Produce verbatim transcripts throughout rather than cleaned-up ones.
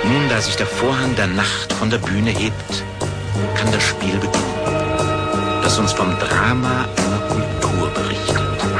Nun, da sich der Vorhang der Nacht von der Bühne hebt, kann das Spiel beginnen, das uns vom Drama einer Kultur berichtet.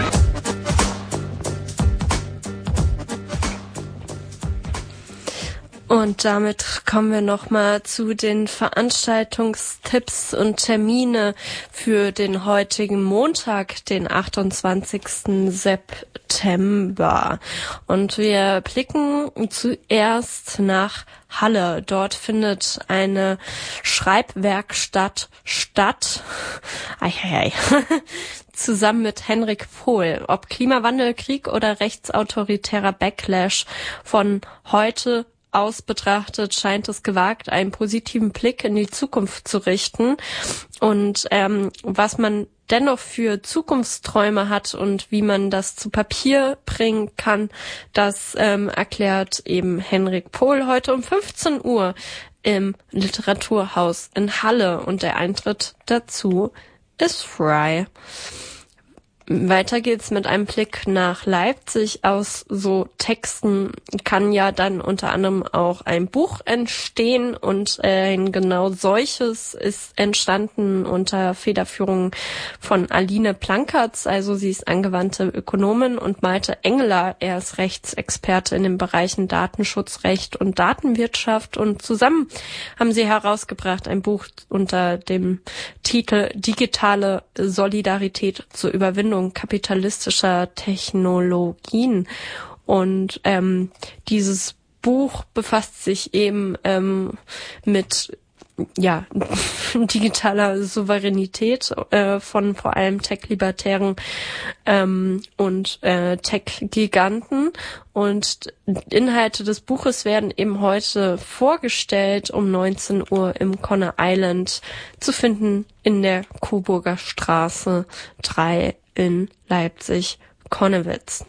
Und damit kommen wir nochmal zu den Veranstaltungstipps und Termine für den heutigen Montag, den achtundzwanzigsten September. Und wir blicken zuerst nach Halle. Dort findet eine Schreibwerkstatt statt. Eieiei. Zusammen mit Henrik Pohl. Ob Klimawandel, Krieg oder rechtsautoritärer Backlash, von heute aus betrachtet scheint es gewagt, einen positiven Blick in die Zukunft zu richten. Und ähm, was man dennoch für Zukunftsträume hat und wie man das zu Papier bringen kann, das ähm, erklärt eben Henrik Pohl heute um fünfzehn Uhr im Literaturhaus in Halle. Und der Eintritt dazu ist frei. Weiter geht's mit einem Blick nach Leipzig. Aus so Texten kann ja dann unter anderem auch ein Buch entstehen, und äh, genau solches ist entstanden unter Federführung von Aline Plankertz. Also sie ist angewandte Ökonomin, und Malte Engeler, er ist Rechtsexperte in den Bereichen Datenschutzrecht und Datenwirtschaft, und zusammen haben sie herausgebracht ein Buch unter dem Titel Digitale Solidarität zur Überwindung kapitalistischer Technologien. Und ähm, dieses Buch befasst sich eben ähm, mit ja digitaler Souveränität äh, von vor allem Tech-Libertären ähm, und äh, Tech-Giganten. Und Inhalte des Buches werden eben heute vorgestellt um neunzehn Uhr im Conner Island, zu finden in der Coburger Straße drei in Leipzig-Connewitz.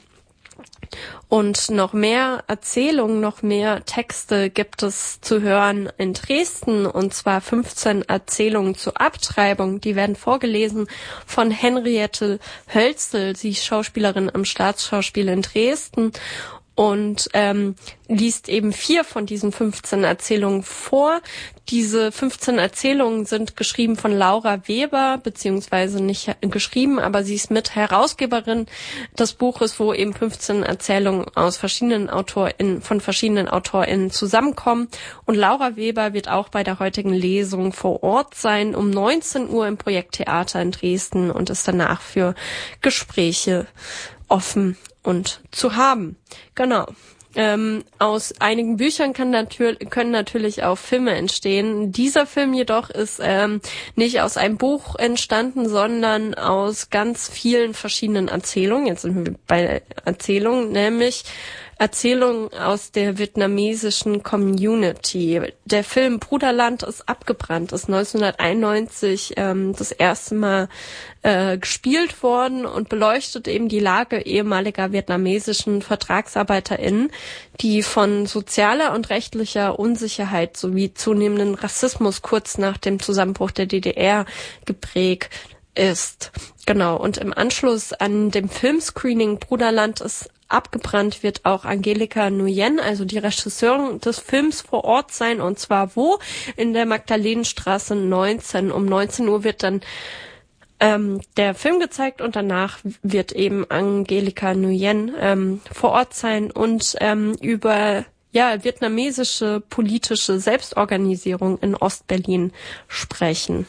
Und noch mehr Erzählungen, noch mehr Texte gibt es zu hören in Dresden, und zwar fünfzehn Erzählungen zur Abtreibung. Die werden vorgelesen von Henriette Hölzel, sie ist Schauspielerin am Staatsschauspiel in Dresden, und ähm, liest eben vier von diesen fünfzehn Erzählungen vor. Diese fünfzehn Erzählungen sind geschrieben von Laura Weber, beziehungsweise nicht geschrieben, aber sie ist mit Herausgeberin des Buches, wo eben fünfzehn Erzählungen aus verschiedenen AutorInnen, von verschiedenen AutorInnen zusammenkommen. Und Laura Weber wird auch bei der heutigen Lesung vor Ort sein, um neunzehn Uhr im Projekttheater in Dresden, und ist danach für Gespräche offen und zu haben. Genau. Ähm, aus einigen Büchern kann natür- können natürlich auch Filme entstehen. Dieser Film jedoch ist ähm, nicht aus einem Buch entstanden, sondern aus ganz vielen verschiedenen Erzählungen. Jetzt sind wir bei Erzählungen, nämlich Erzählungen aus der vietnamesischen Community. Der Film Bruderland ist abgebrannt, ist neunzehnhunderteinundneunzig ähm, das erste Mal äh, gespielt worden und beleuchtet eben die Lage ehemaliger vietnamesischen VertragsarbeiterInnen, die von sozialer und rechtlicher Unsicherheit sowie zunehmenden Rassismus kurz nach dem Zusammenbruch der D D R geprägt ist. Genau, und im Anschluss an dem Filmscreening Bruderland ist abgebrannt, wird auch Angelika Nguyen, also die Regisseurin des Films, vor Ort sein, und zwar wo? In der Magdalenenstraße neunzehn. Um neunzehn Uhr wird dann ähm, der Film gezeigt, und danach wird eben Angelika Nguyen ähm, vor Ort sein und ähm, über ja vietnamesische politische Selbstorganisierung in Ostberlin sprechen.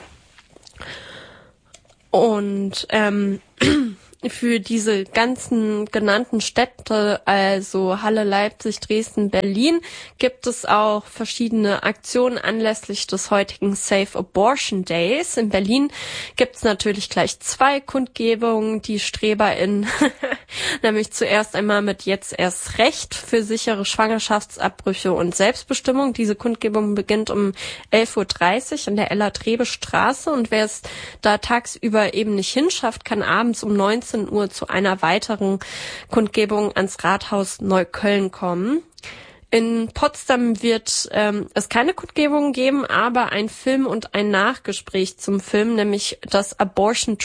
Und ähm, für diese ganzen genannten Städte, also Halle, Leipzig, Dresden, Berlin, gibt es auch verschiedene Aktionen anlässlich des heutigen Safe Abortion Days. In Berlin gibt es natürlich gleich zwei Kundgebungen, die StreberInnen nämlich zuerst einmal mit Jetzt erst Recht für sichere Schwangerschaftsabbrüche und Selbstbestimmung. Diese Kundgebung beginnt um elf Uhr dreißig an der Ella-Trebe-Straße, und wer es da tagsüber eben nicht hinschafft, kann abends um neunzehn Uhr zu einer weiteren Kundgebung ans Rathaus Neukölln kommen. In Potsdam wird ähm, es keine Kundgebung geben, aber ein Film und ein Nachgespräch zum Film, nämlich das Abortion Dream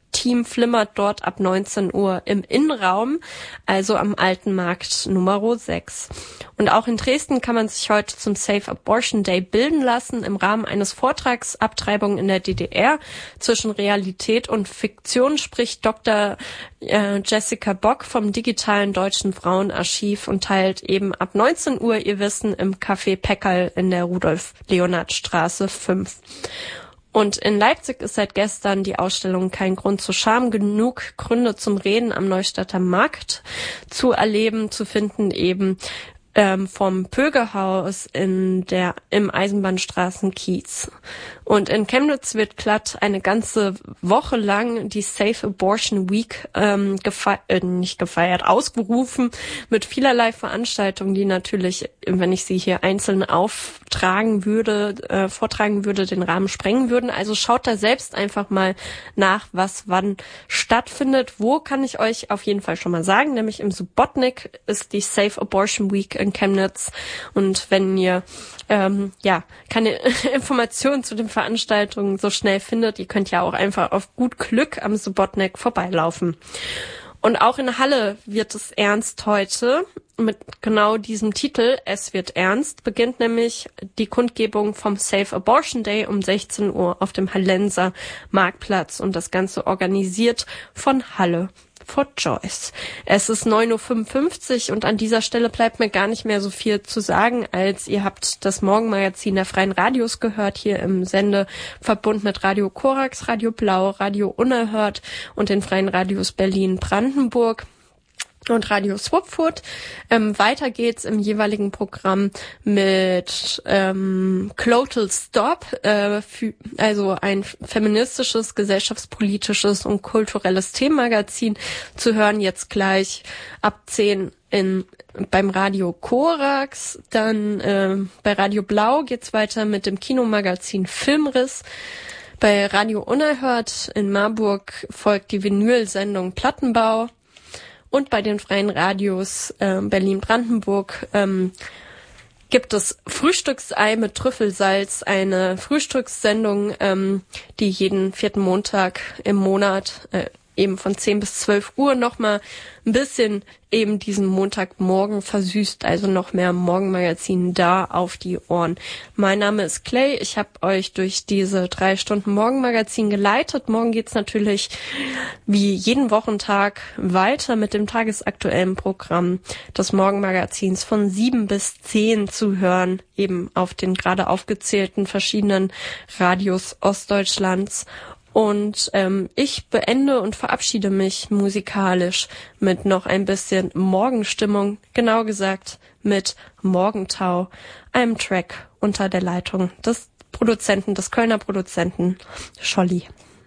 Team flimmert dort ab neunzehn Uhr im Innenraum, also am Alten Markt Nummer sechs. Und auch in Dresden kann man sich heute zum Safe Abortion Day bilden lassen im Rahmen eines Vortrags Abtreibung in der D D R. Zwischen Realität und Fiktion spricht Doktor äh, Jessica Bock vom Digitalen Deutschen Frauenarchiv und teilt eben ab neunzehn Uhr ihr Wissen im Café Peckerl in der Rudolf-Leonhard-Straße fünf. Und in Leipzig ist seit gestern die Ausstellung Kein Grund zur Scham, genug Gründe zum Reden am Neustadter Markt zu erleben, zu finden eben ähm, vom Pögehaus in der im Eisenbahnstraßenkiez. Und in Chemnitz wird glatt eine ganze Woche lang die Safe Abortion Week ähm, gefeiert, äh, nicht gefeiert, ausgerufen mit vielerlei Veranstaltungen, die natürlich, wenn ich sie hier einzeln auftragen würde, äh, vortragen würde, den Rahmen sprengen würden. Also schaut da selbst einfach mal nach, was wann stattfindet. Wo kann ich euch auf jeden Fall schon mal sagen, nämlich im Subotnik ist die Safe Abortion Week in Chemnitz. Und wenn ihr ähm, ja keine Informationen zu den Veranstaltungen so schnell findet, ihr könnt ja auch einfach auf gut Glück am Subotnik vorbeilaufen. Und auch in Halle wird es ernst heute. Mit genau diesem Titel, Es wird ernst, beginnt nämlich die Kundgebung vom Safe Abortion Day um sechzehn Uhr auf dem Hallenser Marktplatz und das Ganze organisiert von Halle for Choice. Es ist neun Uhr fünfundfünfzig und an dieser Stelle bleibt mir gar nicht mehr so viel zu sagen, als ihr habt das Morgenmagazin der Freien Radios gehört, hier im Sendeverbund mit Radio Korax, Radio Blau, Radio Unerhört und den Freien Radios Berlin-Brandenburg und Radio Swapfoot. Ähm, weiter geht's im jeweiligen Programm mit ähm, Clotal Stop, äh, für, also ein feministisches, gesellschaftspolitisches und kulturelles Themenmagazin zu hören, jetzt gleich ab zehn in beim Radio Korax. Dann äh, bei Radio Blau geht's weiter mit dem Kinomagazin Filmriss. Bei Radio Unerhört in Marburg folgt die Vinyl-Sendung Plattenbau. Und bei den Freien Radios äh, Berlin-Brandenburg ähm, gibt es Frühstücksei mit Trüffelsalz, eine Frühstückssendung, ähm, die jeden vierten Montag im Monat äh, eben von zehn bis zwölf Uhr nochmal ein bisschen eben diesen Montagmorgen versüßt, also noch mehr Morgenmagazin da auf die Ohren. Mein Name ist Clay, ich habe euch durch diese drei Stunden Morgenmagazin geleitet. Morgen geht's natürlich wie jeden Wochentag weiter mit dem tagesaktuellen Programm des Morgenmagazins von sieben bis zehn zu hören, eben auf den gerade aufgezählten verschiedenen Radios Ostdeutschlands. Und ähm, ich beende und verabschiede mich musikalisch mit noch ein bisschen Morgenstimmung, genau gesagt mit Morgentau, einem Track unter der Leitung des Produzenten, des Kölner Produzenten Scholli.